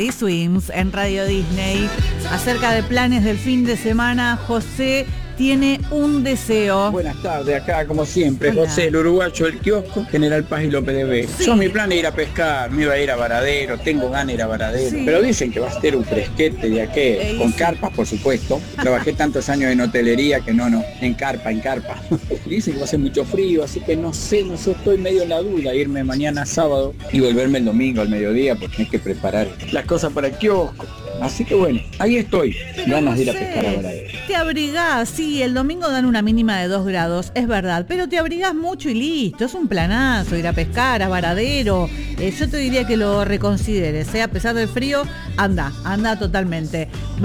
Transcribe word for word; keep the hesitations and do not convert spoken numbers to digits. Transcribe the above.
Teddy Swims en Radio Disney. Acerca de planes del fin de semana, José tiene un deseo. Buenas tardes, acá como siempre, Hola. José, el uruguayo del kiosco, General Paz y López de Vega. Sí. Yo mi plan es ir a pescar, me iba a ir a Varadero, tengo ganas de ir a Varadero, Sí. pero dicen que va a ser un fresquete de aquel, Ey, con sí. carpas por supuesto. Trabajé tantos años en hotelería que no, no, en carpa, en carpa. Dicen que va a ser mucho frío, así que no sé, no sé, estoy medio en la duda, irme mañana sábado y volverme el domingo al mediodía porque hay que preparar las cosas para el kiosco. Así que bueno, ahí estoy, Pero ganas de ir a José, pescar a Varadero. te abrigás, sí, el domingo dan una mínima de dos grados, es verdad, pero te abrigás mucho y listo, es un planazo ir a pescar a Varadero. Eh, yo te diría que lo reconsideres, ¿eh? A pesar del frío, anda, anda totalmente.